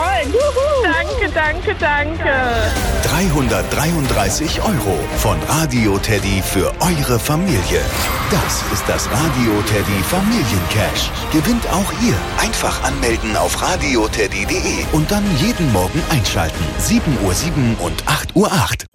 freuen. Juhu. Danke, danke, danke. 333 € von Radio Teddy für eure Familie. Das ist das Radio Teddy Familiencash. Gewinnt auch ihr. Einfach anmelden auf radioteddy.de und dann jeden Morgen einschalten. 7:07 und 8:08 Uhr.